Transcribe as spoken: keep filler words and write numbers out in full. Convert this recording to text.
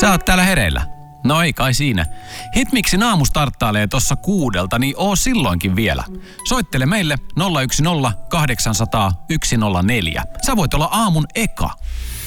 Sä oot täällä hereillä. No ei kai siinä. Hitmiksin aamu starttailee tossa kuudelta, niin oo silloinkin vielä. Soittele meille nolla yksi nolla kahdeksan nolla nolla yksi nolla neljä. Sä voit olla aamun eka.